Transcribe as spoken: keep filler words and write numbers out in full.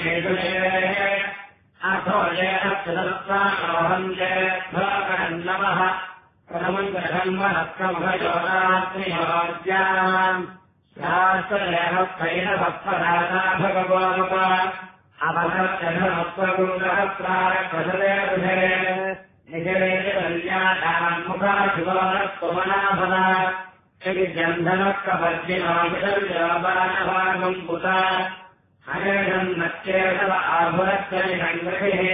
अथो येनवहन्ते नमः प्रमङ्गधन्महत्कमभयोरात्रियोज्याम् शास्त्रलेहत्कैनभक्तराजा भगवोप अपहत्यधमत्वगुरुसहस्रारप्रसदे निजरेन्द्याम् मुखाशिवोनत्वमनाभना श्रीजन्धनकवर्जिनोमिदव्योपानभागम् पुता हरेणम् नच्चेतव आभुरस्य निसङ्ग्रहे